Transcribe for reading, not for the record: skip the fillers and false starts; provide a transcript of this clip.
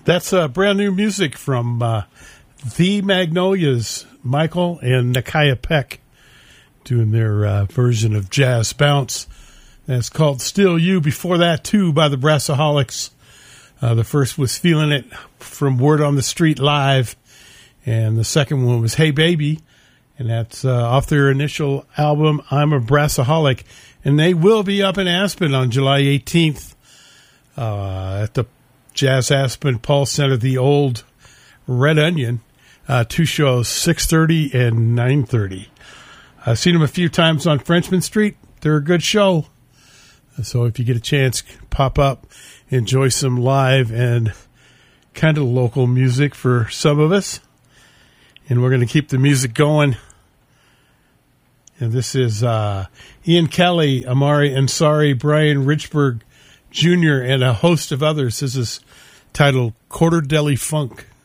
That's brand new music from The Magnolias, Michael and Nakia Peck doing their version of Jazz Bounce. That's called Still You. Before that, too, by the Brassaholics. The first was Feeling It from Word on the Street Live, and the second one was Hey Baby, and that's off their initial album, I'm a Brassaholic. And they will be up in Aspen on July 18th at the Jazz Aspen Pulse Center, the old Red Onion. 2 shows, 6:30 and 9:30. I've seen them a few times on Frenchman Street. They're a good show. So if you get a chance, pop up, enjoy some live and kind of local music for some of us. And we're going to keep the music going. And this is Ian Kelly, Amari Ansari, Brian Richburg Jr., and a host of others. This is titled Quarter Deli Funk.